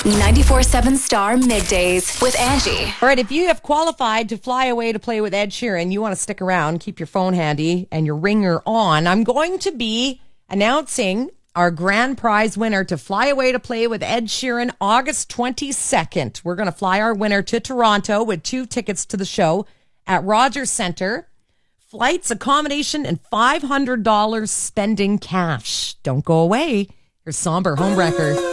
94.7 Star Middays with Angie. All right, if you have qualified to fly away to play with Ed Sheeran, you want to stick around, keep your phone handy and your ringer on. I'm going to be announcing our grand prize winner to fly away to play with Ed Sheeran August 22nd. We're going to fly our winner to Toronto with 2 tickets to the show at Rogers Centre. Flights, accommodation, and $500 spending cash. Don't go away. Here's Somber Homewrecker.